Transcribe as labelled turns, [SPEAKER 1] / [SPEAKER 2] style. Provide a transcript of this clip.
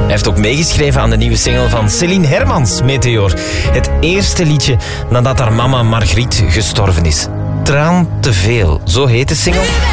[SPEAKER 1] Hij heeft ook meegeschreven aan de nieuwe single van Céline Hermans, Meteor. Het eerste liedje nadat haar mama Margriet gestorven is. Traan te veel, zo heet de single.